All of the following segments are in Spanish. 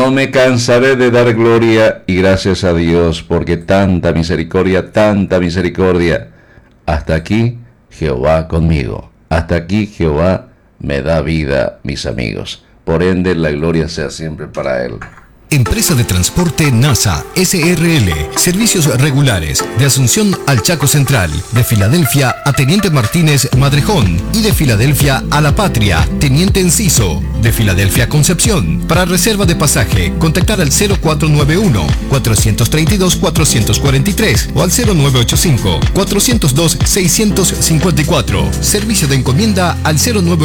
No me cansaré de dar gloria y gracias a Dios, porque tanta misericordia. Hasta aquí Jehová conmigo. Hasta aquí Jehová me da vida, mis amigos. Por ende, la gloria sea siempre para Él. Empresa de Transporte NASA SRL. Servicios regulares de Asunción al Chaco Central, de Filadelfia a Teniente Martínez Madrejón y de Filadelfia a La Patria, Teniente Enciso, de Filadelfia a Concepción. Para reserva de pasaje, contactar al 0491-432-443 o al 0985-402-654. Servicio de encomienda al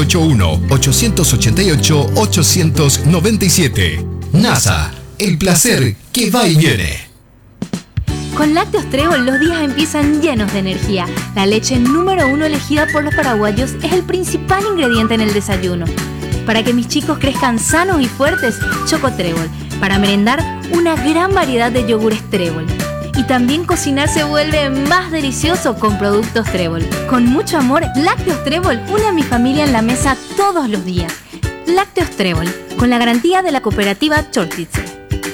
0981-888-897. NASA, el placer que va y viene. Con Lácteos Trébol los días empiezan llenos de energía. La leche número 1 elegida por los paraguayos es el principal ingrediente en el desayuno. Para que mis chicos crezcan sanos y fuertes, Choco Trébol. Para merendar, una gran variedad de yogures Trébol. Y también cocinar se vuelve más delicioso con productos Trébol. Con mucho amor, Lácteos Trébol une a mi familia en la mesa todos los días. Lácteos Trébol, con la garantía de la cooperativa Chortitze.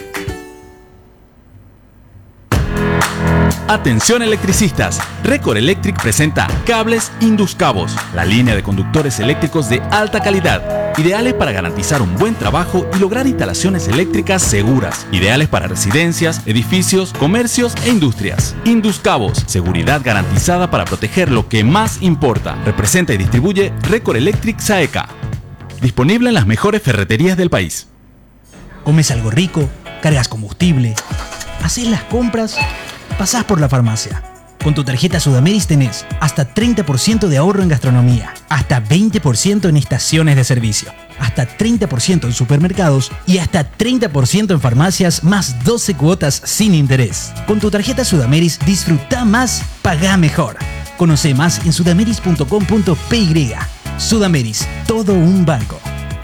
Atención electricistas, Record Electric presenta Cables Induscabos, la línea de conductores eléctricos de alta calidad, ideales para garantizar un buen trabajo y lograr instalaciones eléctricas seguras, ideales para residencias, edificios, comercios e industrias. Induscabos, seguridad garantizada para proteger lo que más importa. Representa y distribuye Record Electric Saeca. Disponible en las mejores ferreterías del país. Comes algo rico, cargas combustible, haces las compras, pasás por la farmacia. Con tu tarjeta Sudameris tenés hasta 30% de ahorro en gastronomía, hasta 20% en estaciones de servicio, hasta 30% en supermercados y hasta 30% en farmacias, más 12 cuotas sin interés. Con tu tarjeta Sudameris disfruta más, pagá mejor. Conoce más en sudameris.com.py. Sudameris, todo un banco.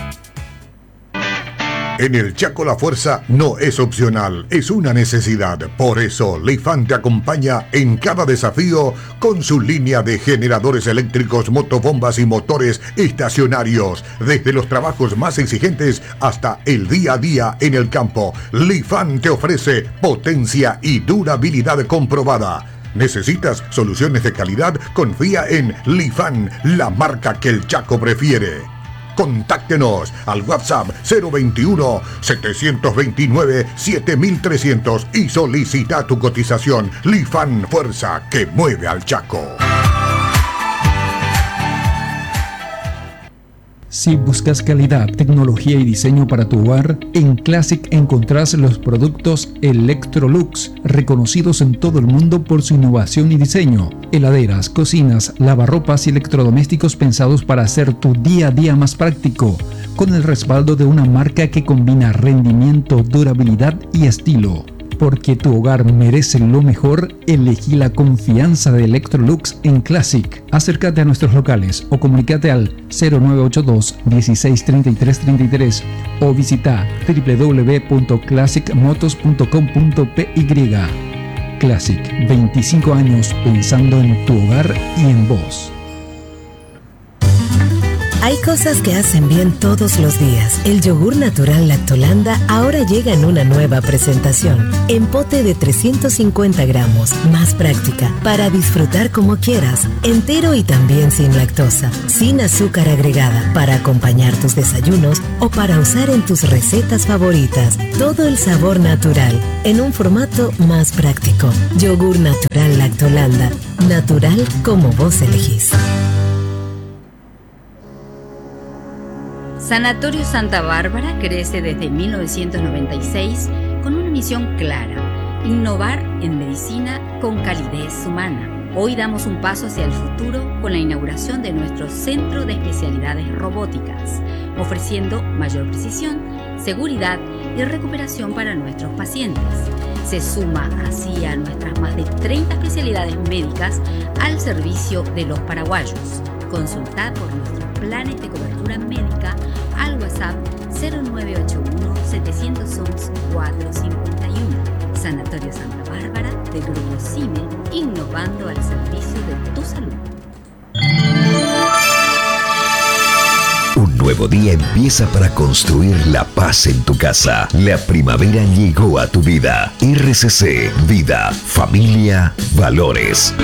En el Chaco la fuerza no es opcional, es una necesidad. Por eso, Leifan te acompaña en cada desafío con su línea de generadores eléctricos, motobombas y motores estacionarios. Desde los trabajos más exigentes hasta el día a día en el campo, Leifan te ofrece potencia y durabilidad comprobada. ¿Necesitas soluciones de calidad? Confía en Leifan, la marca que el Chaco prefiere. Contáctenos al WhatsApp 021-729-7300 y solicita tu cotización. Leifan, fuerza que mueve al Chaco. Si buscas calidad, tecnología y diseño para tu hogar, en Classic encontrás los productos Electrolux, reconocidos en todo el mundo por su innovación y diseño. Heladeras, cocinas, lavarropas y electrodomésticos pensados para hacer tu día a día más práctico, con el respaldo de una marca que combina rendimiento, durabilidad y estilo. Porque tu hogar merece lo mejor, elegí la confianza de Electrolux en Classic. Acércate a nuestros locales o comunícate al 0982 16 33 33 o visita www.classicmotos.com.py. Classic, 25 años pensando en tu hogar y en vos. Hay cosas que hacen bien todos los días. El yogur natural Lactolanda ahora llega en una nueva presentación. En pote de 350 gramos, más práctica, para disfrutar como quieras. Entero y también sin lactosa, sin azúcar agregada, para acompañar tus desayunos o para usar en tus recetas favoritas. Todo el sabor natural, en un formato más práctico. Yogur natural Lactolanda, natural como vos elegís. Sanatorio Santa Bárbara crece desde 1996 con una misión clara: innovar en medicina con calidez humana. Hoy damos un paso hacia el futuro con la inauguración de nuestro Centro de Especialidades Robóticas, ofreciendo mayor precisión, seguridad y recuperación para nuestros pacientes. Se suma así a nuestras más de 30 especialidades médicas al servicio de los paraguayos. Consultad por nuestros planes de cobertura médica al WhatsApp 0981-711-451. Sanatorio Santa Bárbara del Grupo CIME, innovando al servicio de tu salud. Un nuevo día empieza para construir la paz en tu casa. La primavera llegó a tu vida. RCC, vida, familia, valores.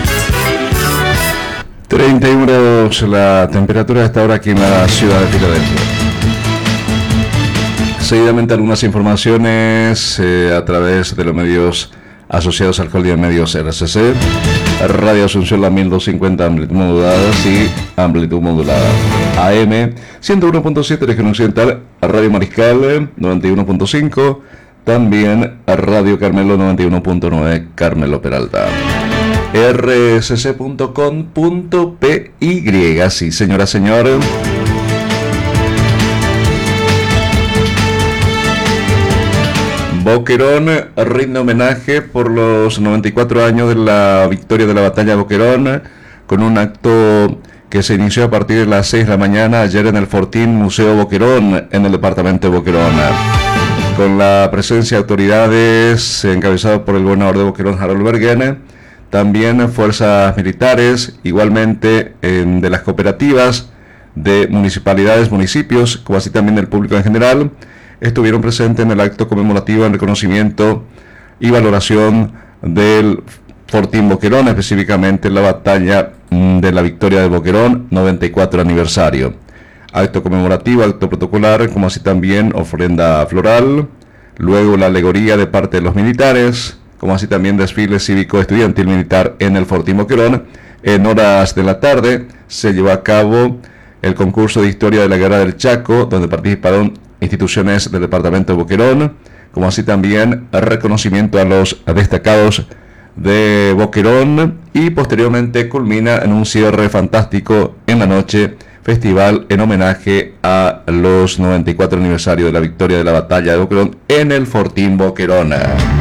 31 grados la temperatura a esta hora aquí en la ciudad de Filadelfia. Seguidamente algunas informaciones a través de los medios asociados al holding de medios RCC. Radio Asunción la 1250 amplitud modulada, sí, amplitud modulada. AM 101.7 región occidental, Radio Mariscal 91.5, también Radio Carmelo 91.9 Carmelo Peralta. rcc.com.py, sí, señora, señor. Boquerón rinde homenaje por los 94 años de la victoria de la batalla de Boquerón, con un acto que se inició a partir de las 6 de la mañana ayer en el Fortín Museo Boquerón, en el departamento de Boquerón, con la presencia de autoridades encabezadas por el gobernador de Boquerón, Harold Bergen, también fuerzas militares, igualmente de las cooperativas de municipalidades, municipios, como así también del público en general, estuvieron presentes en el acto conmemorativo en reconocimiento y valoración del Fortín Boquerón, específicamente la batalla de la victoria de Boquerón, 94 aniversario. Acto conmemorativo, acto protocolar, como así también ofrenda floral, luego la alegoría de parte de los militares, como así también desfile cívico estudiantil militar en el Fortín Boquerón. En horas de la tarde se llevó a cabo el concurso de historia de la Guerra del Chaco, donde participaron instituciones del departamento de Boquerón, como así también reconocimiento a los destacados de Boquerón, y posteriormente culmina en un cierre fantástico en la noche, festival en homenaje a los 94 aniversario de la victoria de la batalla de Boquerón en el Fortín Boquerón.